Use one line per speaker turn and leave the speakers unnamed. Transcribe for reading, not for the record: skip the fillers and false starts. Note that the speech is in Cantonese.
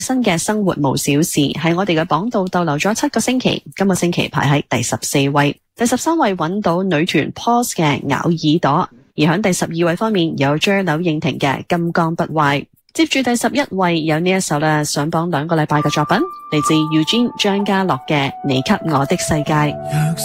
新嘅生活無小事喺我哋嘅榜度逗留咗7個星期，今個星期排喺第14位。第13位揾到女團 Pause 嘅咬耳朵，而喺第12位方面有 J 柳應廷嘅金剛不壞。接住第11位有呢一首啦，上榜2個禮拜嘅作品，嚟自 Eugene 張家樂嘅你給我的世界。